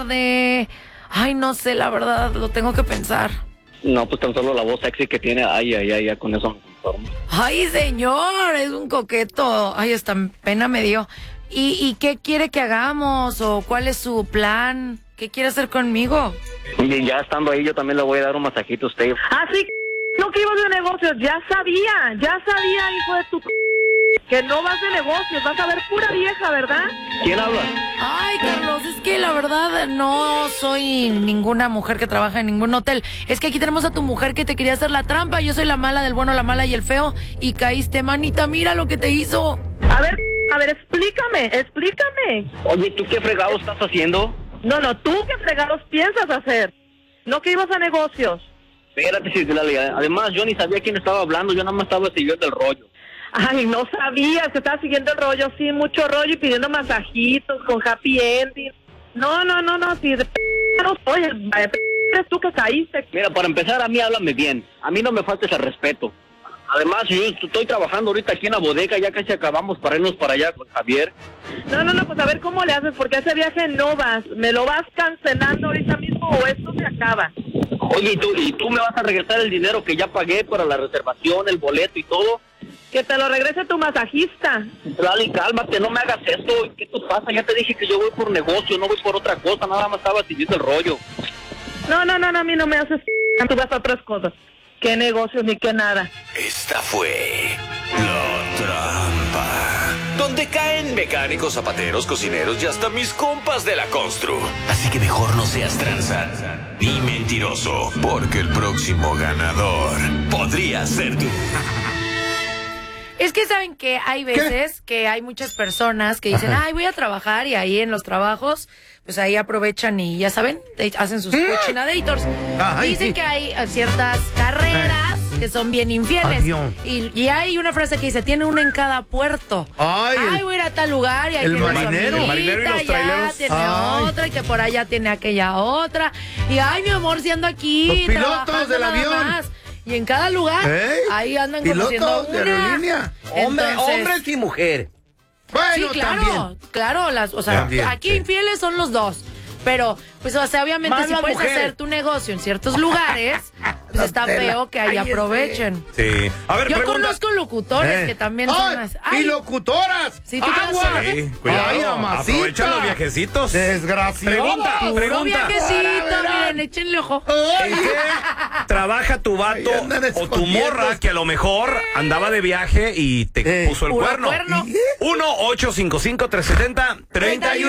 de... Ay, no sé, la verdad, lo tengo que pensar. No, pues tan solo la voz sexy que tiene, ay, con eso me conformo. Ay, señor, es un coqueto. Ay, hasta pena me dio. ¿Y qué quiere que hagamos? ¿O cuál es su plan? ¿Qué quiere hacer conmigo? Bien, ya estando ahí, yo también le voy a dar un masajito a usted. Ah, sí, no que ibas de negocios. Ya sabía, hijo de tu... que no vas de negocios, vas a ver pura vieja, ¿verdad? ¿Quién habla? Ay, Carlos, es que la verdad no soy ninguna mujer que trabaja en ningún hotel. Es que aquí tenemos a tu mujer que te quería hacer la trampa. Yo soy la mala del bueno, la mala y el feo. Y caíste, manita, mira lo que te hizo. A ver, explícame. Oye, ¿tú qué fregado estás haciendo? No, ¿tú qué fregados piensas hacer? No que ibas a negocios. Espérate, Citlali, además yo ni sabía quién estaba hablando, yo nada más estaba siguiendo el rollo. Ay, no sabías que estaba siguiendo el rollo, sí, mucho rollo y pidiendo masajitos con happy ending. No, sí, oye, eres tú que caíste. Mira, para empezar, a mí háblame bien, a mí no me faltes el respeto. Además, yo estoy trabajando ahorita aquí en la bodega, ya casi acabamos para irnos para allá con Javier. No, pues a ver cómo le haces, porque ese viaje no vas, me lo vas cancelando ahorita mismo o esto se acaba. Oye, ¿y tú me vas a regresar el dinero que ya pagué para la reservación, el boleto y todo? Que te lo regrese tu masajista. Lali, cálmate, no me hagas esto. ¿Qué te pasa? Ya te dije que yo voy por negocio, no voy por otra cosa, nada más estaba siguiendo el rollo. No, a mí no me haces... Tú vas a otras cosas. ¿Qué negocios ni qué nada? Esta fue La Trampa, donde caen mecánicos, zapateros, cocineros y hasta mis compas de la constru. Así que mejor no seas tranza ni mentiroso, porque el próximo ganador podría ser tú. Es que saben que hay veces que hay muchas personas que dicen, ay, voy a trabajar, y ahí en los trabajos, pues ahí aprovechan y ya saben, hacen sus cochinadators. Dicen que hay ciertas carreras que son bien infieles. Y hay una frase que dice, tiene uno en cada puerto. Ay, voy a ir a tal lugar y ahí tiene marinero y los traileros. Tiene otra y que por allá tiene aquella otra. Y ay, mi amor, siendo aquí. Los pilotos del avión. Más. Y en cada lugar, ahí andan conociendo una. De aerolínea. Hombres y mujeres. Bueno, sí, claro, aquí infieles son los dos. Pero, pues, o sea, obviamente más si puedes hacer tu negocio en ciertos lugares, pues está feo que ahí aprovechen. Sí. A ver, yo conozco locutores que también son más. ¡Y locutoras! Sí, tú ¡Agua! sí, cuidado, aprovechan los viajecitos. Desgraciado. Puro viajecito, miren, échenle ojo. ¿En qué trabaja tu vato o tu morra que a lo mejor andaba de viaje y te puso el cuerno? 1-855-370-3100.